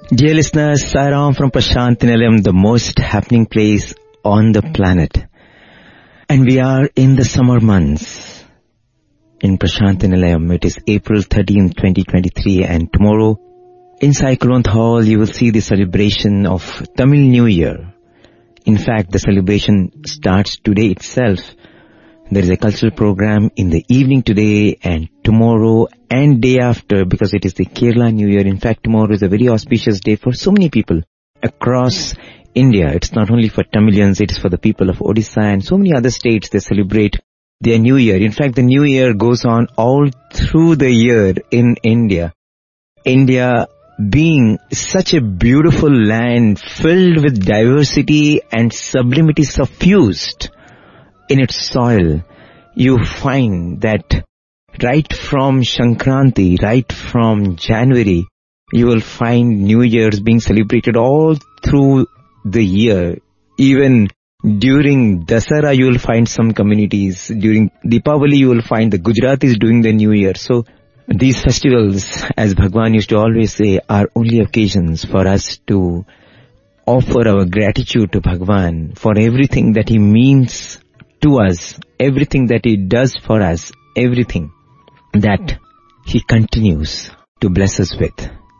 Dear listeners, Sairam from Prashant Nilayam, the most happening place on the planet. And we are in the summer months in Prashant Nilayam. It is April 13, 2023, and tomorrow in Cyclone Hall you will see the celebration of Tamil New Year. In fact, the celebration starts today itself. There is a cultural program in the evening today and tomorrow and day after, because it is the Kerala New Year. In fact, tomorrow is a very auspicious day for so many people across India. It's not only for Tamilians, it is for the people of Odisha and so many other states. They celebrate their New Year. In fact, the New Year goes on all through the year in India. India being such a beautiful land filled with diversity and sublimity suffused in its soil, you find that right from Shankranti, right from January, you will find New Year's being celebrated all through the year. Even during Dasara, you will find some communities. During Deepavali, you will find the Gujaratis doing the New Year. So these festivals, as Bhagwan used to always say, are only occasions for us to offer our gratitude to Bhagwan for everything that he means to us, everything that he does for us, everything that he continues to bless us with.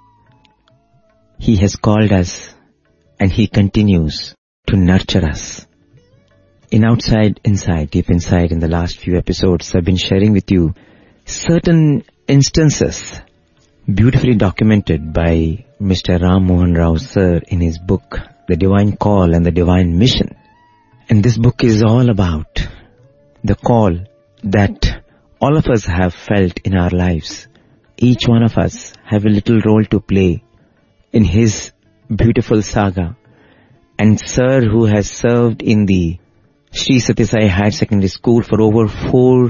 He has called us and he continues to nurture us. In Outside, Inside, Deep Inside, in the last few episodes, I've been sharing with you certain instances beautifully documented by Mr. Ram Mohan Rao sir in his book, The Divine Call and the Divine Mission. And this book is all about the call that all of us have felt in our lives. Each one of us have a little role to play in his beautiful saga. And sir, who has served in the Sri Sathya Sai Higher Secondary School for over 4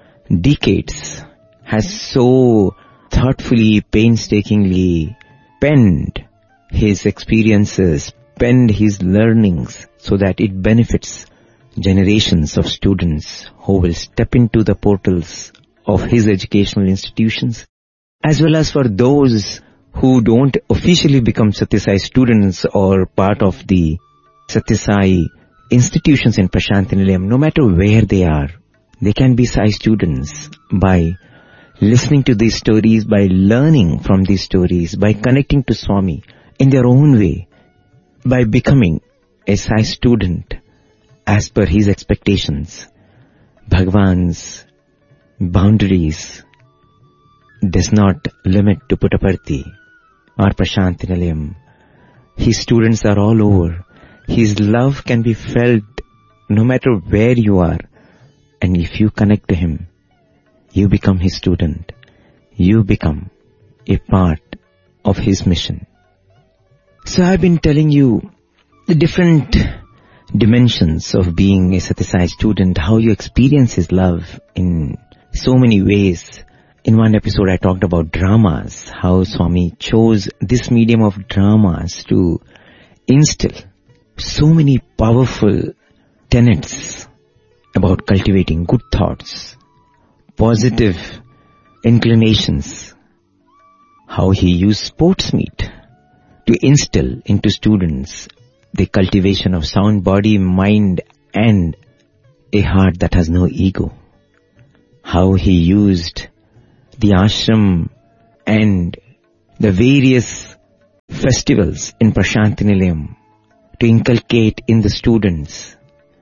decades, has so thoughtfully, painstakingly penned his experiences, penned his learnings, so that it benefits generations of students who will step into the portals of his educational institutions, as well as for those who don't officially become Sathya Sai students or part of the Sathya Sai institutions in Prashant Nilayam. No matter where they are, they can be Sai students by listening to these stories, by learning from these stories, by connecting to Swami in their own way, by becoming a Sai student as per his expectations. Bhagwan's boundaries does not limit to Puttaparthi or Prashant Nilayam. His students are all over. His love can be felt no matter where you are. And if you connect to him, you become his student. You become a part of his mission. So I've been telling you the different dimensions of being a Sathya Sai student, how you experience his love in so many ways. In one episode I talked about dramas, how Swami chose this medium of dramas to instill so many powerful tenets about cultivating good thoughts, positive inclinations, how he used sports meet to instill into students the cultivation of sound body, mind and a heart that has no ego. How he used the ashram and the various festivals in Prashant Nilayam to inculcate in the students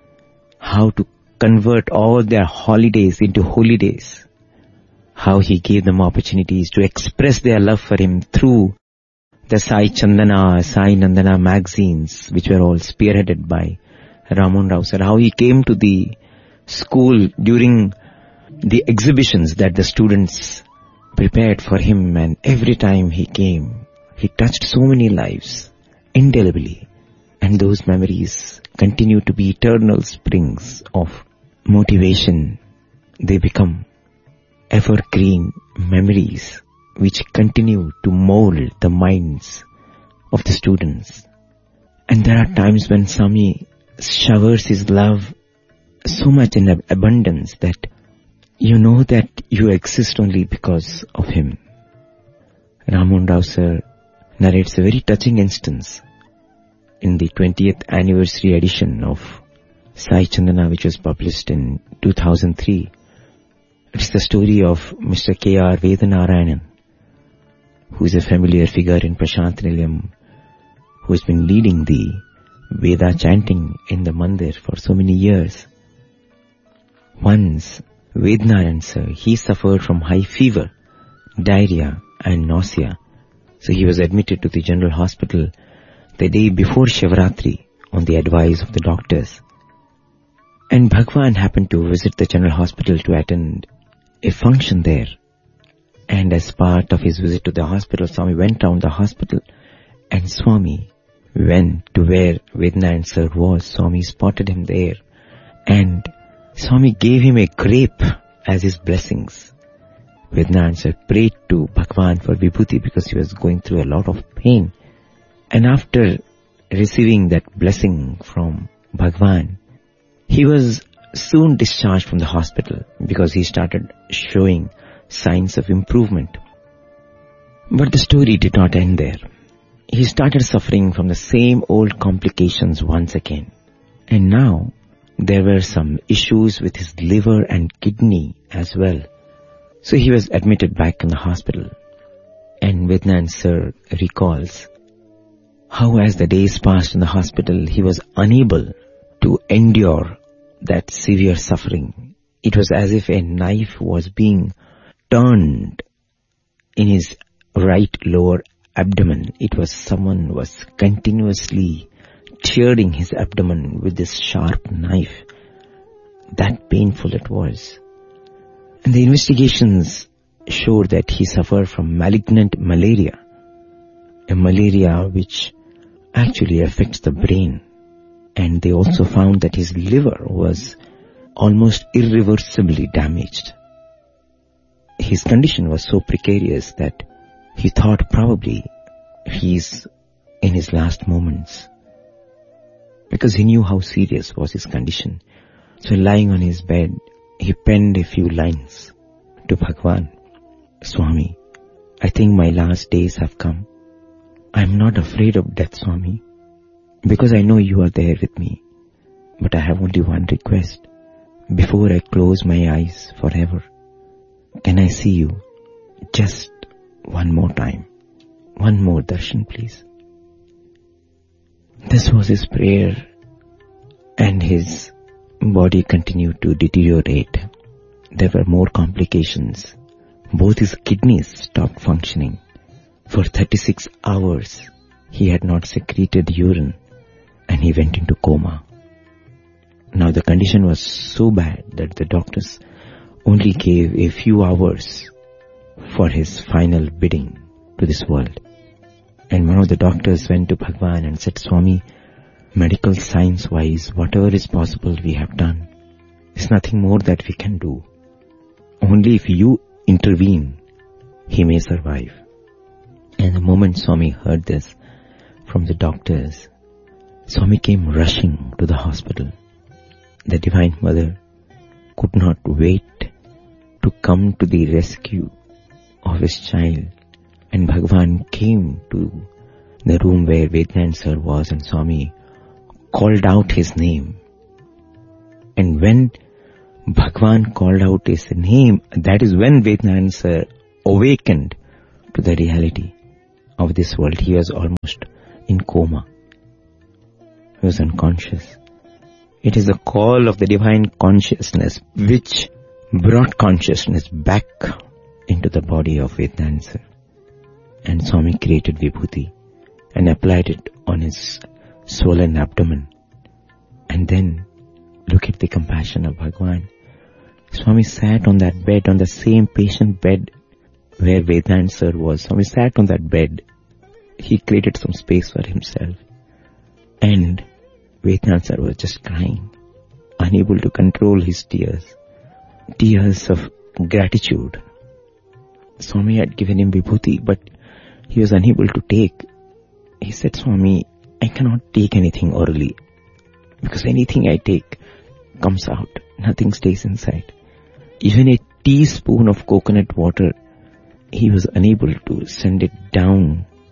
how to convert all their holidays into holy days. How he gave them opportunities to express their love for him through the Sai Chandana, Sai Nandana magazines, which were all spearheaded by Ramon Rao sir. How he came to the school during the exhibitions that the students prepared for him, and every time he came, he touched so many lives indelibly. And those memories continue to be eternal springs of motivation. They become evergreen memories which continue to mold the minds of the students. And there are times when Swami showers his love so much in abundance that you know that you exist only because of him. Ramon Rao sir narrates a very touching instance in the 20th anniversary edition of Sai Chandana, which was published in 2003. It is the story of Mr. K.R. Vedanarayanan, who is a familiar figure in Prashant Nilayam, who has been leading the Veda chanting in the mandir for so many years. Once, Vedanarayan sir, he suffered from high fever, diarrhea and nausea. So he was admitted to the general hospital the day before Shivratri on the advice of the doctors. And Bhagwan happened to visit the general hospital to attend a function there. And as part of his visit to the hospital, Swami went round the hospital and Swami went to where Vedanarayan sir was. Swami spotted him there and Swami gave him a grape as his blessings. Vedanarayan sir prayed to Bhagwan for Vibhuti because he was going through a lot of pain. And after receiving that blessing from Bhagwan, he was soon discharged from the hospital because he started showing signs of improvement. But the story did not end there. He started suffering from the same old complications once again. And now there were some issues with his liver and kidney as well. So he was admitted back in the hospital. And Vedanarayan sir recalls how as the days passed in the hospital, he was unable to endure that severe suffering. It was as if a knife was being turned in his right lower abdomen. It was someone was continuously tearing his abdomen with this sharp knife. That painful it was. And the investigations showed that he suffered from malignant malaria, a malaria which actually affects the brain. And they also found that his liver was almost irreversibly damaged. His condition was so precarious that he thought probably he's in his last moments, because he knew how serious was his condition. So lying on his bed, he penned a few lines to Bhagwan. Swami, I think my last days have come. I am not afraid of death, Swami, because I know you are there with me. But I have only one request. Before I close my eyes forever, can I see you just one more time? One more darshan, please. This was his prayer, and his body continued to deteriorate. There were more complications. Both his kidneys stopped functioning. For 36 hours, he had not secreted urine, and he went into coma. Now the condition was so bad that the doctors only gave a few hours for his final bidding to this world. And one of the doctors went to Bhagwan and said, Swami, medical science wise, whatever is possible we have done. There's nothing more that we can do. Only if you intervene, he may survive. And the moment Swami heard this from the doctors, Swami came rushing to the hospital. The Divine Mother could not wait to come to the rescue of his child. And Bhagwan came to the room where Vedanarayan sir was, and Swami called out his name. And when Bhagwan called out his name, that is when Vedanarayan sir awakened to the reality of this world. He was almost in coma. He was unconscious. It is the call of the divine consciousness which brought consciousness back into the body of Vedanarayan sir. And Swami created Vibhuti and applied it on his swollen abdomen. And then look at the compassion of Bhagwan. Swami sat on that bed, on the same patient bed where Vedanarayan sir was. Swami sat on that bed. He created some space for himself. And Vedanarayan sir was just crying, unable to control his tears. Tears of gratitude. Swami had given him Vibhuti, but he was unable to take. He said, Swami, I cannot take anything orally, because anything I take comes out. Nothing stays inside. Even a teaspoon of coconut water, he was unable to send it down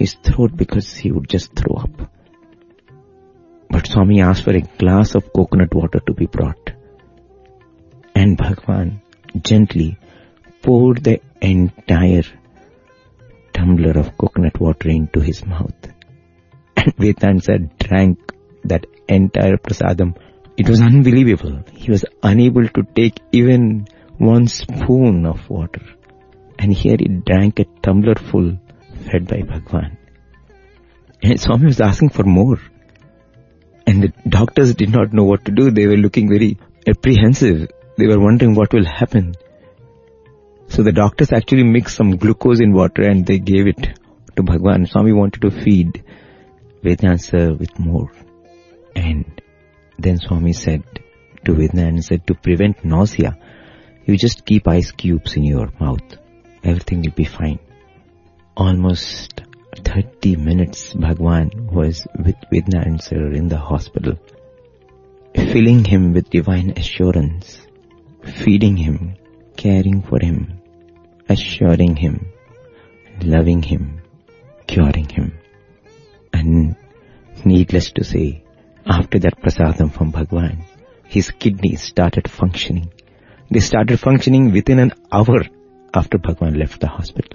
his throat because he would just throw up. But Swami asked for a glass of coconut water to be brought. And Bhagwan gently poured the entire tumbler of coconut water into his mouth. And Vedanta drank that entire prasadam. It was unbelievable. He was unable to take even one spoon of water. And here he drank a tumbler full, fed by Bhagwan. And Swami was asking for more. And the doctors did not know what to do. They were looking very apprehensive. They were wondering what will happen. So the doctors actually mixed some glucose in water and they gave it to Bhagwan. Swami wanted to feed Vedanta with more. And then Swami said to Vedanta, to prevent nausea, you just keep ice cubes in your mouth. Everything will be fine. Almost 30 minutes Bhagwan was with Vedanta in the hospital, filling him with divine assurance, feeding him, caring for him, assuring him, loving him, curing him. And needless to say, after that prasadam from Bhagwan, his kidneys started functioning. They started functioning within an hour after Bhagwan left the hospital.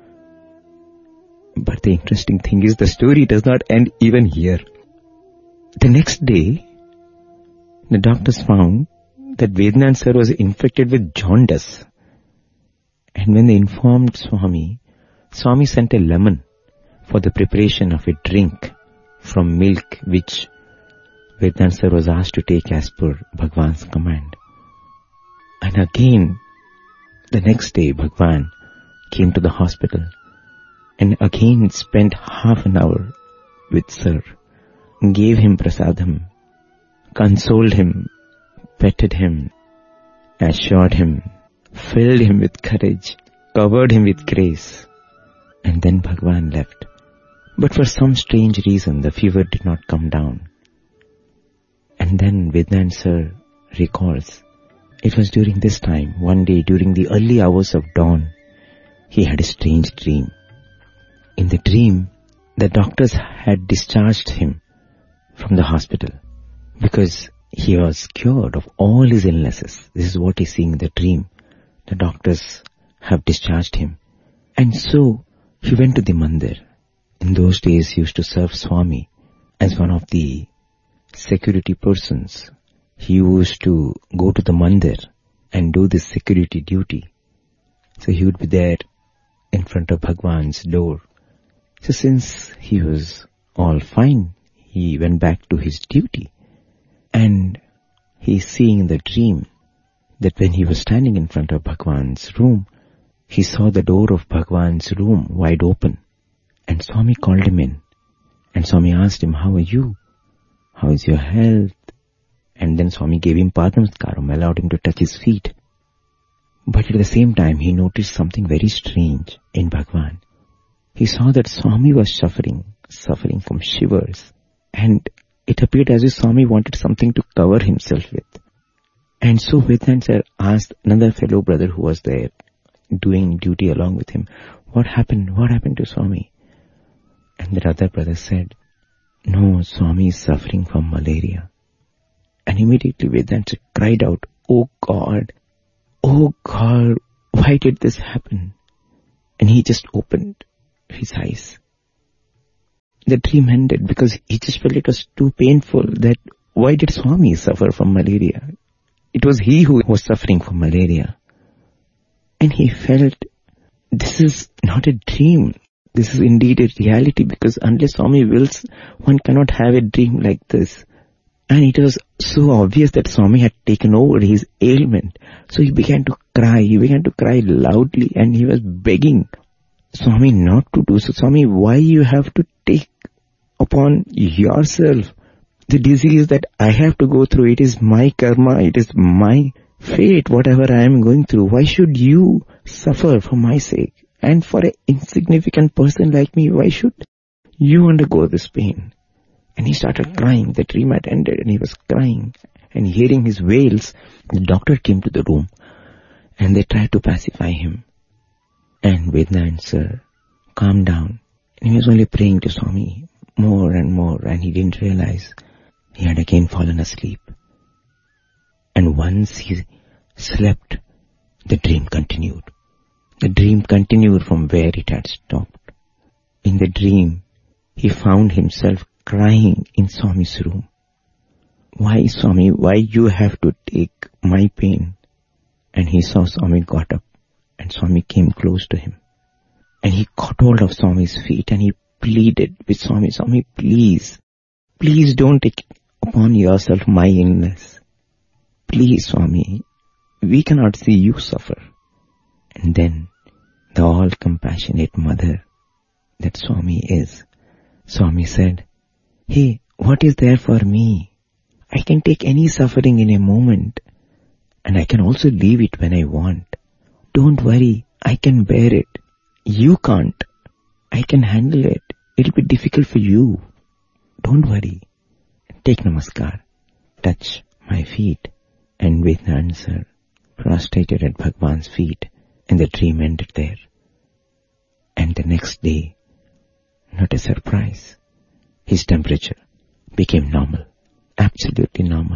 But the interesting thing is the story does not end even here. The next day, the doctors found that Vedanta sir was infected with jaundice. And when they informed Swami, Swami sent a lemon for the preparation of a drink from milk which Vedanta sir was asked to take as per Bhagwan's command. And again, the next day Bhagwan came to the hospital and again spent half an hour with Sir, gave him prasadam, consoled him, petted him, assured him, filled him with courage, covered him with grace. And then Bhagwan left. But for some strange reason, the fever did not come down. And then Vedanta sir recalls, it was during this time, one day during the early hours of dawn, he had a strange dream. In the dream, the doctors had discharged him from the hospital because he was cured of all his illnesses. This is what he's seeing in the dream. The doctors have discharged him. And so he went to the mandir. In those days, he used to serve Swami as one of the security persons. He used to go to the mandir and do this security duty. So he would be there in front of Bhagwan's door. So since he was all fine, he went back to his duty. And he's seeing in the dream that when he was standing in front of Bhagwan's room, he saw the door of Bhagwan's room wide open. And Swami called him in. And Swami asked him, how are you? How is your health? And then Swami gave him Padnamaskaram, allowed him to touch his feet. But at the same time, he noticed something very strange in Bhagwan. He saw that Swami was suffering from shivers. And it appeared as if Swami wanted something to cover himself with. And so Vedanta asked another fellow brother who was there, doing duty along with him, what happened? What happened to Swami? And the other brother said, no, Swami is suffering from malaria. And immediately Vedanta cried out, oh God, why did this happen? And he just opened his eyes. The dream ended because he just felt it was too painful that why did Swami suffer from malaria? It was he who was suffering from malaria. And he felt, this is not a dream. This is indeed a reality because unless Swami wills, one cannot have a dream like this. And it was so obvious that Swami had taken over his ailment. So he began to cry. He began to cry loudly and he was begging Swami not to do so. Swami, why you have to take upon yourself the disease that I have to go through? It is my karma. It is my fate, whatever I am going through. Why should you suffer for my sake? And for an insignificant person like me, why should you undergo this pain? And he started crying. The dream had ended and he was crying. And hearing his wails, the doctor came to the room and they tried to pacify him. And Vedanta sir calmed down. And he he was only praying to Swami more and more, and he didn't realize he had again fallen asleep. And once he slept, the dream continued. The dream continued from where it had stopped. In the dream, he found himself crying in Swami's room. Why, Swami, why you have to take my pain? And he saw Swami got up, and Swami came close to him. And he caught hold of Swami's feet and he pleaded with Swami, Swami, please don't take upon yourself my illness. Please, Swami, we cannot see you suffer. And then the all-compassionate mother that Swami is, Swami said, hey, what is there for me? I can take any suffering in a moment, and I can also leave it when I want. Don't worry, I can bear it. You can't. I can handle it. It'll be difficult for you. Don't worry. Take namaskar. Touch my feet. And Vedant sir prostrated at Bhagwan's feet, and the dream ended there. And the next day, not a surprise, his temperature became normal. Absolutely normal.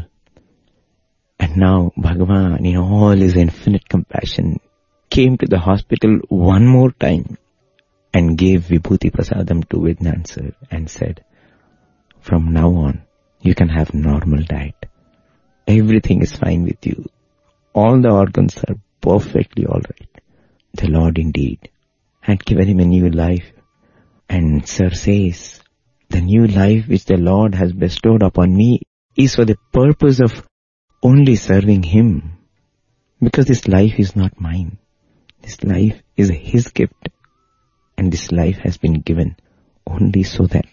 And now Bhagwan, in all his infinite compassion, came to the hospital one more time and gave Vibhuti Prasadam to Vedant sir and said, from now on, you can have normal diet. Everything is fine with you. All the organs are perfectly all right. The Lord indeed had given him a new life. And sir says, the new life which the Lord has bestowed upon me is for the purpose of only serving him. Because this life is not mine. This life is his gift. And this life has been given only so that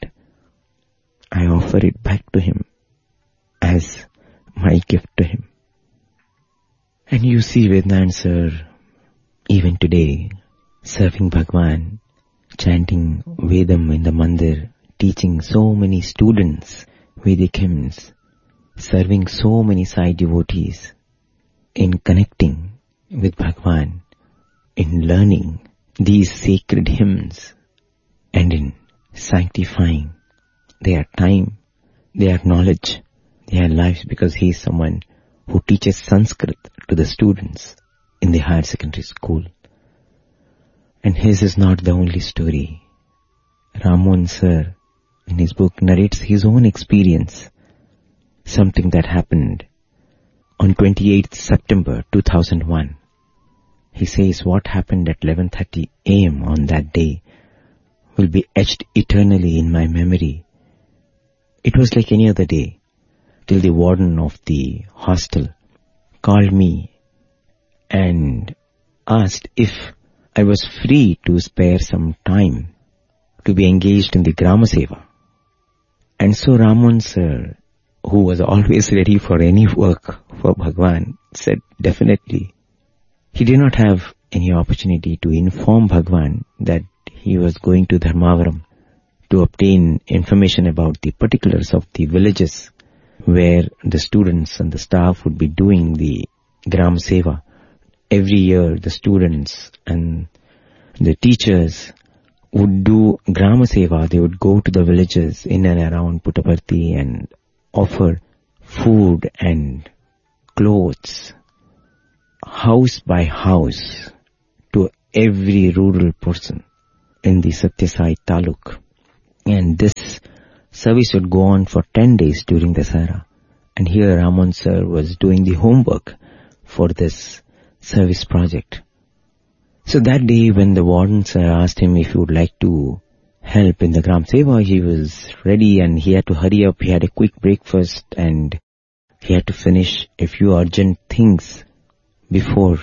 I offer it back to him as my gift to him. And you see Vedant sir, even today, serving Bhagwan, chanting Vedam in the mandir, teaching so many students Vedic hymns, serving so many Sai devotees, in connecting with Bhagwan, in learning these sacred hymns, and in sanctifying their time, their knowledge, their lives, because he is someone who teaches Sanskrit to the students in the higher secondary school. And his is not the only story. Ramon sir, in his book, narrates his own experience, something that happened on 28th September 2001. He says what happened at 11:30 a.m. on that day will be etched eternally in my memory. It was like any other day, till the warden of the hostel called me and asked if I was free to spare some time to be engaged in the Grama Seva. And so Ramon sir, who was always ready for any work for Bhagwan, said definitely. He did not have any opportunity to inform Bhagwan that he was going to Dharmavaram to obtain information about the particulars of the villages where the students and the staff would be doing the Gram Seva. Every year the students and the teachers would do Grama Seva. They would go to the villages in and around Puttaparthi and offer food and clothes, house by house, to every rural person in the Satyasai Taluk. And this service would go on for 10 days during Dasara. And here Ramon sir was doing the homework for this service project. So that day when the warden sir asked him if he would like to help in the Gram Seva, he was ready and he had to hurry up. He had a quick breakfast and he had to finish a few urgent things before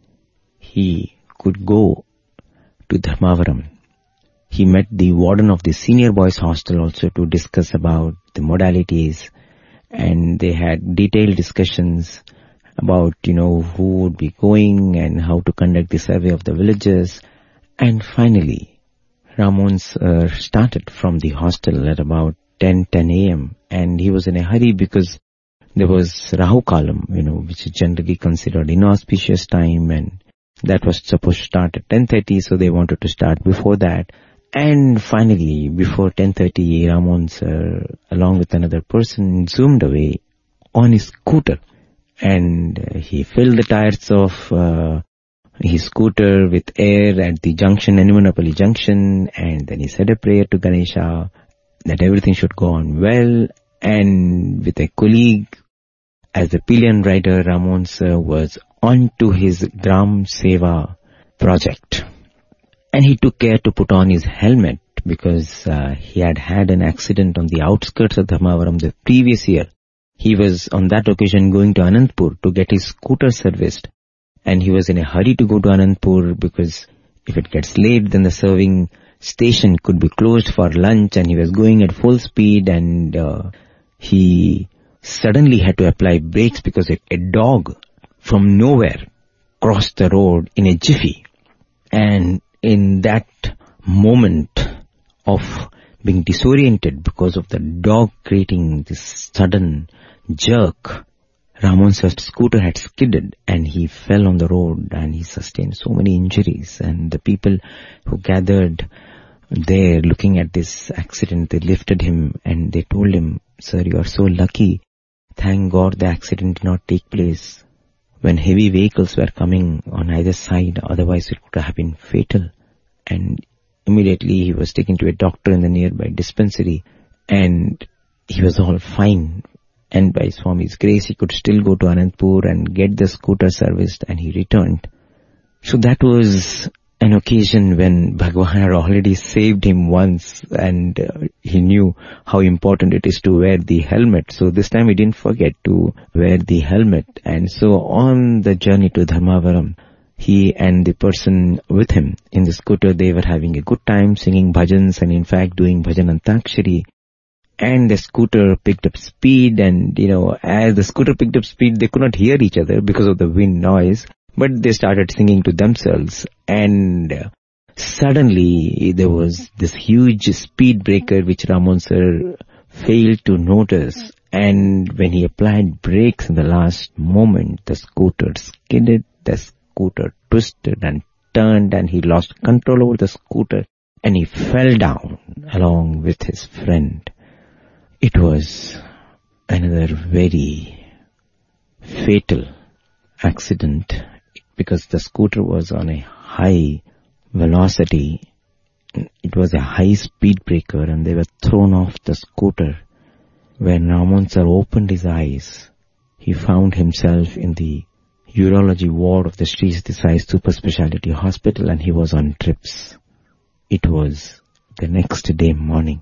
he could go to Dharmavaram. He met the warden of the senior boys hostel also to discuss about the modalities, and they had detailed discussions about, who would be going and how to conduct the survey of the villages. And finally, Ramon started from the hostel at about 10 a.m. and he was in a hurry because there was Rahu Kalam, which is generally considered inauspicious time, and that was supposed to start at 10:30, so they wanted to start before that. And finally, before 10:30, Ramon sir, along with another person, zoomed away on his scooter. And he filled the tires of his scooter with air at the junction, Nenumanapalli junction, and then he said a prayer to Ganesha that everything should go on well. And with a colleague, as the pillion rider, Ramon sir was on to his Gram Seva project. And he took care to put on his helmet because he had had an accident on the outskirts of Dharmavaram the previous year. He was on that occasion going to Anantapur to get his scooter serviced. And he was in a hurry to go to Anantapur because if it gets late, then the serving station could be closed for lunch, and he was going at full speed, and he suddenly had to apply brakes because a dog from nowhere crossed the road in a jiffy. And in that moment of being disoriented because of the dog creating this sudden jerk, Ramon sir's scooter had skidded and he fell on the road and he sustained so many injuries. And the people who gathered there looking at this accident, they lifted him and they told him, "Sir, you are so lucky. Thank God the accident did not take place when heavy vehicles were coming on either side, otherwise it would have been fatal." And immediately he was taken to a doctor in the nearby dispensary and he was all fine. And by Swami's grace, he could still go to Anantapur and get the scooter serviced, and he returned. So that was an occasion when Bhagwan had already saved him once, and he knew how important it is to wear the helmet. So this time he didn't forget to wear the helmet. And so on the journey to Dharmavaram, he and the person with him in the scooter, they were having a good time singing bhajans and in fact doing bhajan antakshari. And the scooter picked up speed, and as the scooter picked up speed, they could not hear each other because of the wind noise, but they started singing to themselves. And suddenly there was this huge speed breaker which Ramon sir failed to notice, and when he applied brakes in the last moment, the scooter skidded, the scooter twisted and turned, and he lost control over the scooter and he fell down along with his friend. It was another very fatal accident because the scooter was on a high velocity. It was a high speed breaker and they were thrown off the scooter. When Ramon sir opened his eyes, he found himself in the urology ward of the Sri Siddhi Sai Super Speciality Hospital and he was on drips. It was the next day morning.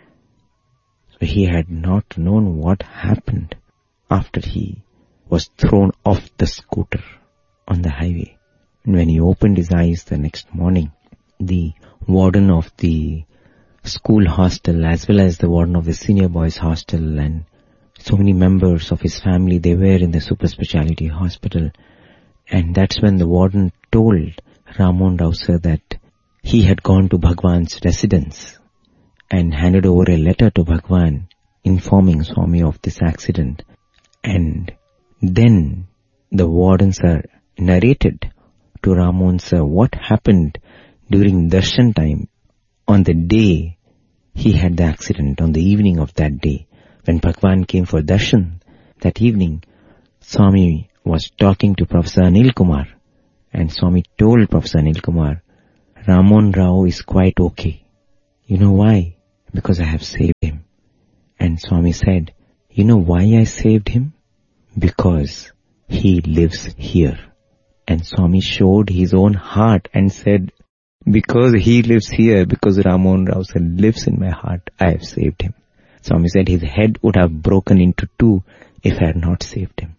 So he had not known what happened after he was thrown off the scooter on the highway. And when he opened his eyes the next morning, the warden of the school hostel as well as the warden of the senior boys hostel and so many members of his family, they were in the super speciality hospital. And that's when the warden told Ramon Rao sir that he had gone to Bhagwan's residence and handed over a letter to Bhagwan informing Swami of this accident. And then the warden sir narrated to Ramon sir what happened during darshan time on the day he had the accident, on the evening of that day. When Bhagwan came for darshan that evening, Swami was talking to Professor Anil Kumar, and Swami told Professor Anil Kumar, Ramon Rao is quite okay. You know why? Because I have saved him. And Swami said, you know why I saved him? Because he lives here. And Swami showed his own heart and said, because he lives here, because Ramon Rao said lives in my heart, I have saved him. Swami said his head would have broken into two if I had not saved him.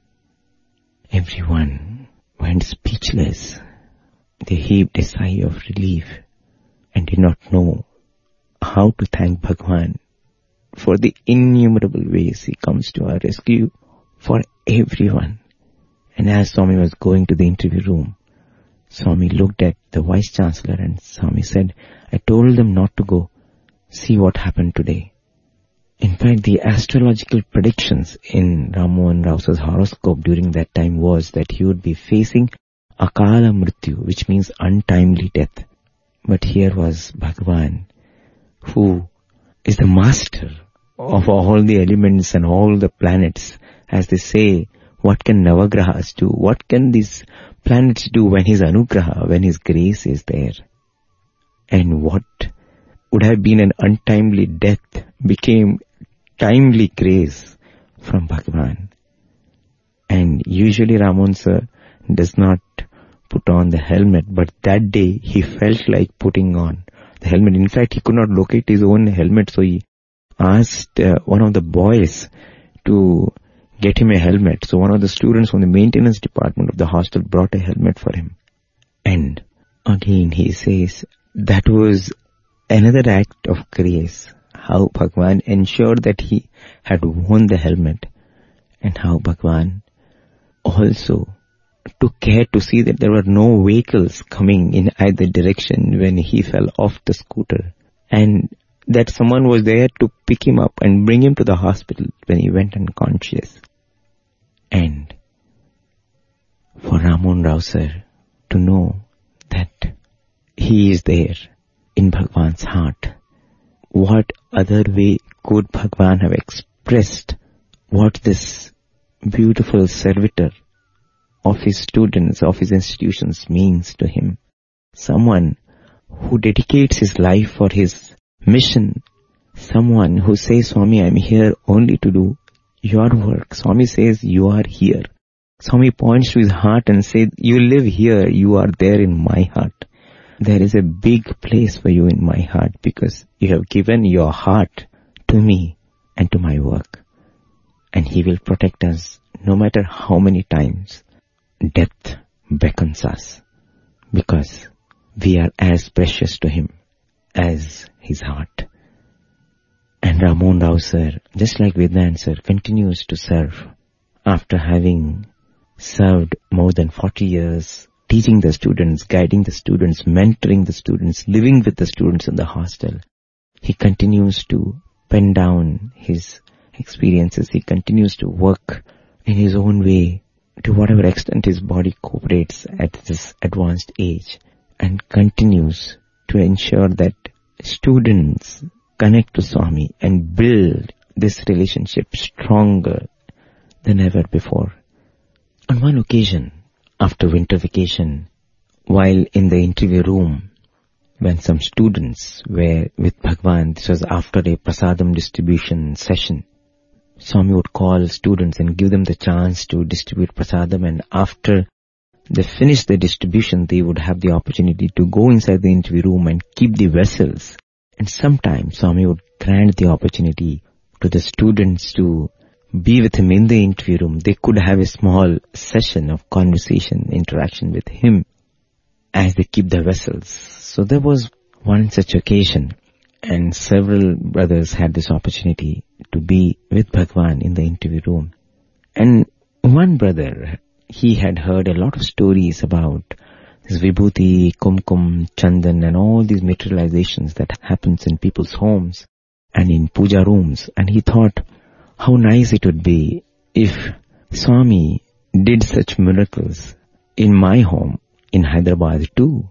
Everyone went speechless. They heaved a sigh of relief and did not know how to thank Bhagwan for the innumerable ways he comes to our rescue for everyone. And as Swami was going to the interview room, Swami looked at the Vice Chancellor and Swami said, I told them not to go. See what happened today. In fact, the astrological predictions in Ramon Rao's horoscope during that time was that he would be facing Akala Mrityu, which means untimely death. But here was Bhagavan, who is the master of all the elements and all the planets. As they say, what can Navagrahas do? What can these planets do when his Anugraha, when his grace is there? And what would have been an untimely death became timely grace from Bhagavan. And usually Ramon sir does not put on the helmet, but that day he felt like putting on the helmet. In fact, he could not locate his own helmet, so he asked one of the boys to get him a helmet. So one of the students from the maintenance department of the hostel brought a helmet for him. And again he says that was another act of grace, how Bhagavan ensured that he had worn the helmet, and how Bhagavan also took care to see that there were no vehicles coming in either direction when he fell off the scooter, and that someone was there to pick him up and bring him to the hospital when he went unconscious. And for Ramon Rao sir to know that he is there in Bhagavan's heart, what other way could Bhagavan have expressed what this beautiful servitor of his students, of his institutions means to him? Someone who dedicates his life for his mission. Someone who says, Swami, I am here only to do your work. Swami says, you are here. Swami points to his heart and says, you live here, you are there in my heart. There is a big place for you in my heart because you have given your heart to me and to my work. And he will protect us no matter how many times death beckons us, because we are as precious to him as his heart. And Ramon Rao sir, just like Vedant sir, continues to serve after having served more than 40 years, teaching the students, guiding the students, mentoring the students, living with the students in the hostel. He continues to pen down his experiences. He continues to work in his own way to whatever extent his body cooperates at this advanced age, and continues to ensure that students connect to Swami and build this relationship stronger than ever before. On one occasion, after winter vacation, while in the interview room, when some students were with Bhagavan, this was after a prasadam distribution session, Swami would call students and give them the chance to distribute prasadam, and after they finished the distribution, they would have the opportunity to go inside the interview room and keep the vessels. And sometimes Swami would grant the opportunity to the students to be with him in the interview room. They could have a small session of conversation, interaction with him as they keep the vessels. So there was one such occasion, and several brothers had this opportunity to be with Bhagavan in the interview room. And one brother, he had heard a lot of stories about this Vibhuti, Kumkum, Chandan and all these materializations that happens in people's homes and in puja rooms. And he thought how nice it would be if Swami did such miracles in my home in Hyderabad too.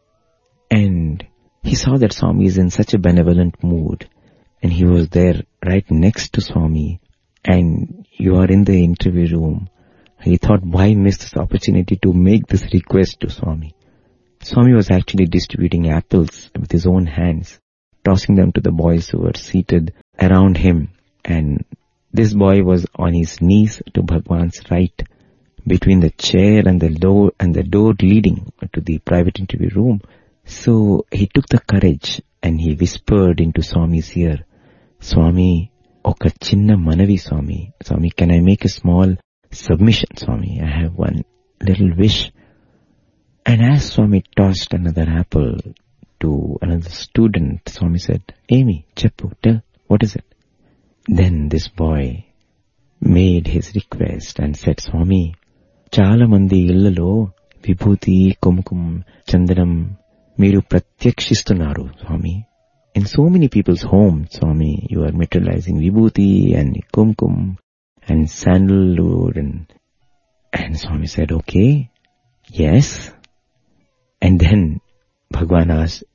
And he saw that Swami is in such a benevolent mood, and he was there right next to Swami, and you are in the interview room. He thought, why miss this opportunity to make this request to Swami? Swami was actually distributing apples with his own hands, tossing them to the boys who were seated around him. And this boy was on his knees to Bhagavan's right, between the chair and the door leading to the private interview room. So he took the courage and he whispered into Swami's ear, Swami, oka chinna manavi Swami. Swami, can I make a small submission, Swami? I have one little wish. And as Swami tossed another apple to another student, Swami said, Amy, Cheppu, tell, what is it? Then this boy made his request and said, Swami, Chala mandi illalo Vibhuti, Kumkum, Chandanam, Miru Pratyakshistunaru, Swami. In so many people's homes, Swami, you are materializing Vibhuti and Kumkum and sandalwood. And Swami said, okay, yes. And then Bhagavan asked,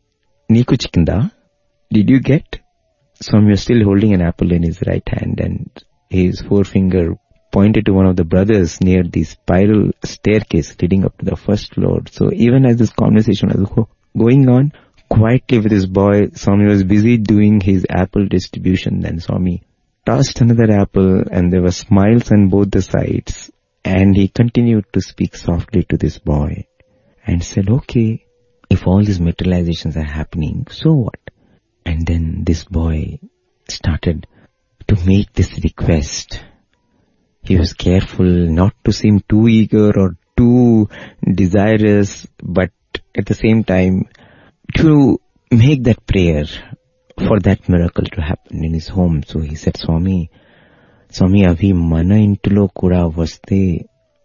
Neeku chikinda? Did you get? Swami was still holding an apple in his right hand and his forefinger pointed to one of the brothers near the spiral staircase leading up to the first floor. So even as this conversation was going on, quietly with his boy, Swami was busy doing his apple distribution. Then Swami tossed another apple and there were smiles on both the sides. And he continued to speak softly to this boy and said, okay, if all these materializations are happening, so what? And then this boy started to make this request. He was careful not to seem too eager or too desirous, but at the same time to make that prayer for that miracle to happen in his home. So he said, Swami, avi mana intulo kuda vaste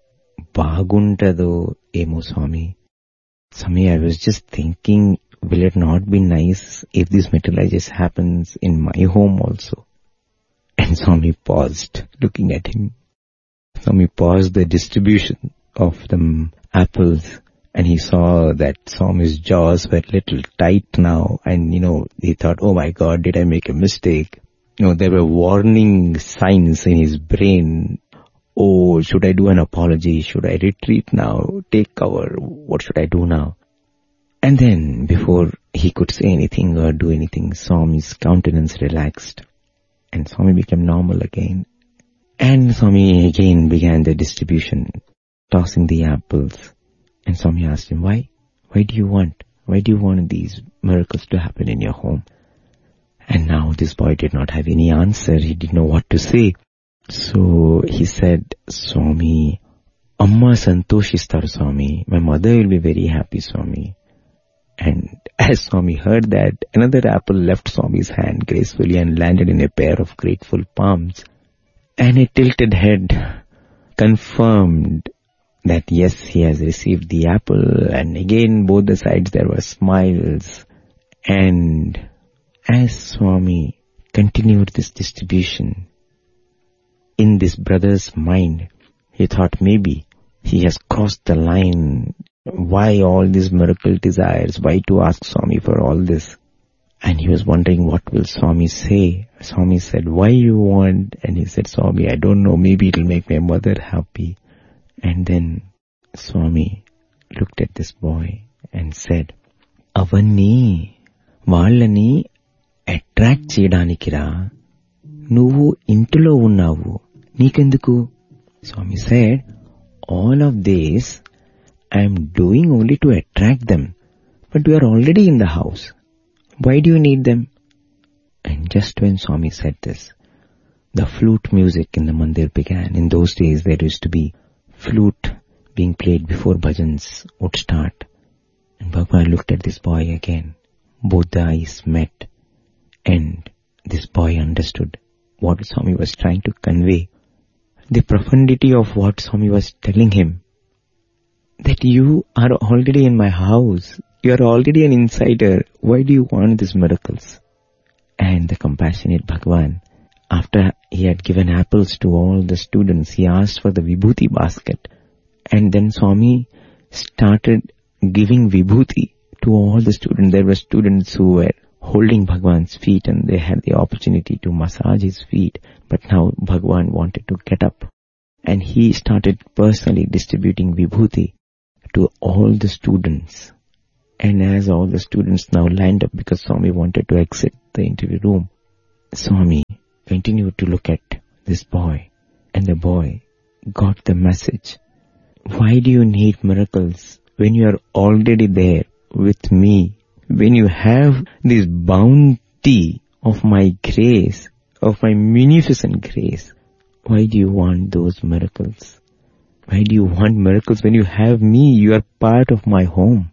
baguntado emo Swami. Swami, I was just thinking, will it not be nice if this materialization happens in my home also? And Swami paused, looking at him. Swami paused the distribution of the apples and he saw that Swami's jaws were a little tight now and, he thought, oh my God, did I make a mistake? There were warning signs in his brain. Oh, should I do an apology? Should I retreat now? Take cover? What should I do now? And then, before he could say anything or do anything, Swami's countenance relaxed and Swami became normal again. And Swami again began the distribution, tossing the apples. And Swami asked him, why? Why do you want these miracles to happen in your home? And now this boy did not have any answer. He didn't know what to say. So he said, Swami, Amma santoshistaru Swami. My mother will be very happy, Swami. And as Swami heard that, another apple left Swami's hand gracefully and landed in a pair of grateful palms. And a tilted head confirmed that yes, he has received the apple. And again, both the sides there were smiles. And as Swami continued this distribution, in this brother's mind, he thought maybe he has crossed the line. Why all these miracle desires? Why to ask Swami for all this? And he was wondering what will Swami say. Swami said, why you want? And he said, Swami, I don't know, maybe it will make my mother happy. And then Swami looked at this boy and said, Avanni, Vallani attract cheyanikira. Nuvu intulo unnavu. Nikenduku? Swami said, all of this I am doing only to attract them. But you are already in the house. Why do you need them? And just when Swami said this, the flute music in the mandir began. In those days there used to be flute being played before bhajans would start. And Bhagwan looked at this boy again. Both the eyes met. And this boy understood what Swami was trying to convey. The profundity of what Swami was telling him. That you are already in my house. You are already an insider. Why do you want these miracles? And the compassionate Bhagwan, after he had given apples to all the students, he asked for the Vibhuti basket. And then Swami started giving Vibhuti to all the students. There were students who were holding Bhagwan's feet and they had the opportunity to massage his feet. But now Bhagwan wanted to get up. And he started personally distributing Vibhuti to all the students. And as all the students now lined up because Swami wanted to exit the interview room, Swami continued to look at this boy. And the boy got the message. Why do you need miracles when you are already there with me? When you have this bounty of my grace, of my munificent grace, why do you want those miracles? Why do you want miracles when you have me? You are part of my home.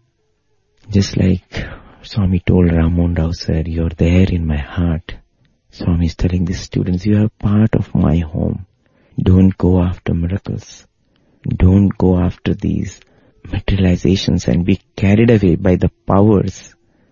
Just like Swami told Ramon Rao sir, you are there in my heart. Swami is telling the students, you are part of my home. Don't go after miracles. Don't go after these materializations and be carried away by the powers.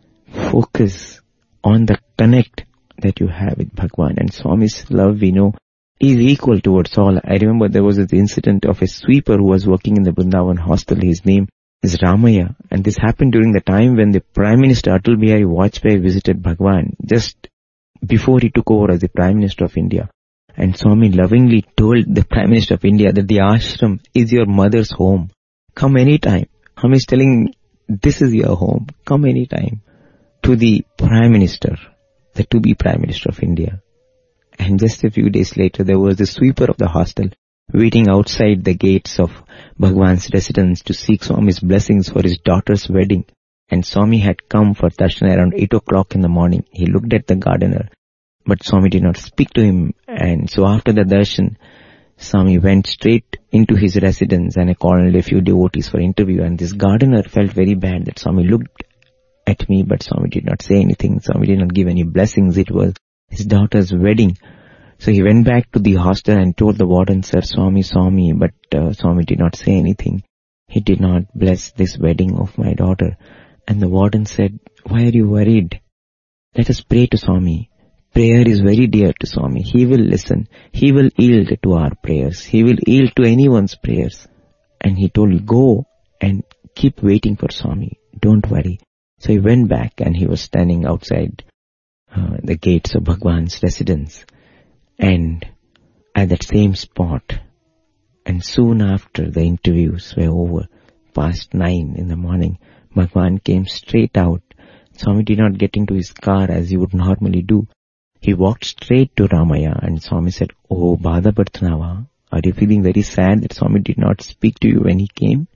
Focus on the connect that you have with Bhagwan. And Swami's love, we know, is equal towards all. I remember there was this incident of a sweeper who was working in the Vrindavan hostel. His name is Ramaya, and this happened during the time when the Prime Minister Atal Bihari Vajpayee visited Bhagwan just before he took over as the Prime Minister of India. And Swami lovingly told the Prime Minister of India that the ashram is your mother's home. Come anytime. Swami is telling, this is your home. Come anytime. To the Prime Minister, the to-be Prime Minister of India. And just a few days later, there was the sweeper of the hostel waiting outside the gates of Bhagwan's residence to seek Swami's blessings for his daughter's wedding. And Swami had come for darshan around 8 o'clock in the morning. He looked at the gardener, but Swami did not speak to him. And so after the darshan, Swami went straight into his residence and called a few devotees for interview. And this gardener felt very bad that Swami looked at me, but Swami did not say anything. Swami did not give any blessings. It was his daughter's wedding. So he went back to the hostel and told the warden, sir, Swami saw me, but Swami did not say anything. He did not bless this wedding of my daughter. And the warden said, why are you worried? Let us pray to Swami. Prayer is very dear to Swami. He will listen. He will yield to our prayers. He will yield to anyone's prayers. And he told, go and keep waiting for Swami. Don't worry. So he went back and he was standing outside the gates of Bhagwan's residence. And at that same spot, and soon after the interviews were over, past 9 in the morning, Bhagwan came straight out. Swami did not get into his car as he would normally do. He walked straight to Ramaya and Swami said, oh, Badhaparthanava, are you feeling very sad that Swami did not speak to you when he came?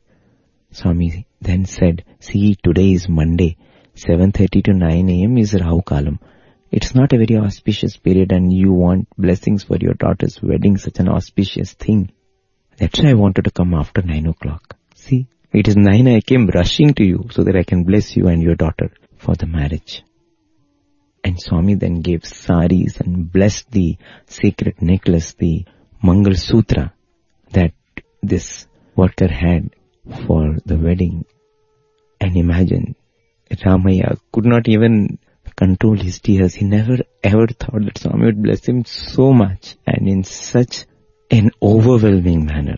Swami then said, see, today is Monday, 7:30 to 9 a.m. is Rahu Kalam. It's not a very auspicious period and you want blessings for your daughter's wedding, such an auspicious thing. That's why I wanted to come after 9 o'clock. See, it is 9, I came rushing to you so that I can bless you and your daughter for the marriage. And Swami then gave saris and blessed the sacred necklace, the Mangal Sutra that this worker had for the wedding. And imagine, Ramaya could not even control his tears. He never ever thought that Swami would bless him so much and in such an overwhelming manner.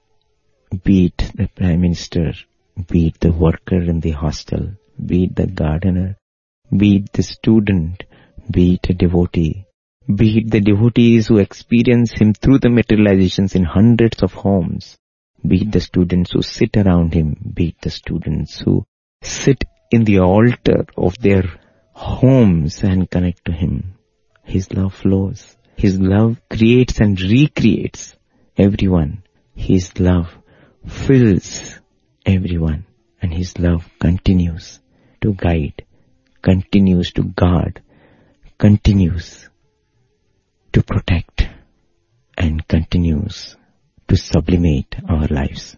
Be it the Prime Minister, be it the worker in the hostel, be it the gardener, be it the student, be it a devotee, be it the devotees who experience him through the materializations in hundreds of homes, be it the students who sit around him, be it the students who sit in the altar of their homes and connect to him. His love flows. His love creates and recreates everyone. His love fills everyone. And his love continues to guide, continues to guard, continues to protect, and continues to sublimate our lives.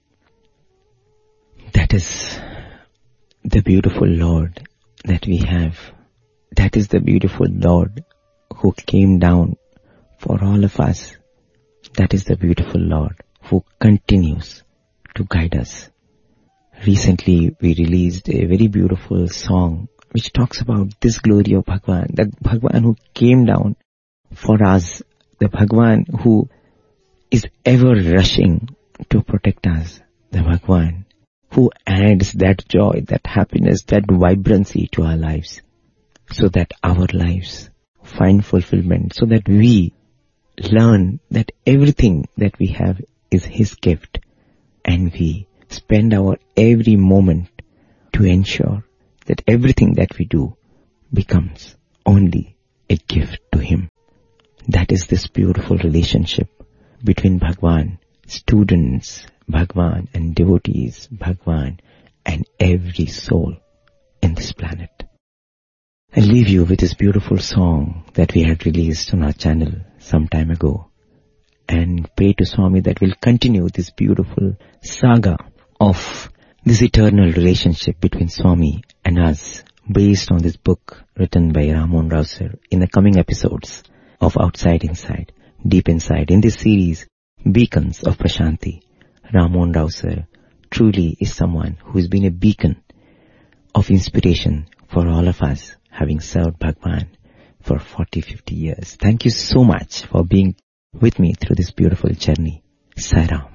That is the beautiful Lord that we have. That is the beautiful Lord who came down for all of us. That is the beautiful Lord who continues to guide us. Recently we released a very beautiful song which talks about this glory of Bhagwan, the Bhagwan who came down for us, the Bhagwan who is ever rushing to protect us, the Bhagwan who adds that joy, that happiness, that vibrancy to our lives, so that our lives find fulfillment, so that we learn that everything that we have is His gift, and we spend our every moment to ensure that everything that we do becomes only a gift to Him. That is this beautiful relationship between Bhagwan, students, Bhagwan and devotees, Bhagwan and every soul in this planet. I leave you with this beautiful song that we had released on our channel some time ago, and pray to Swami that we'll continue this beautiful saga of this eternal relationship between Swami and us, based on this book written by Ram Mohan Rao sir in the coming episodes of Outside Inside, Deep Inside. In this series, Beacons of Prashanti, Ram Mohan Rao sir truly is someone who has been a beacon of inspiration for all of us, having served Bhagwan for 40-50 years. Thank you so much for being with me through this beautiful journey. Sai Ram.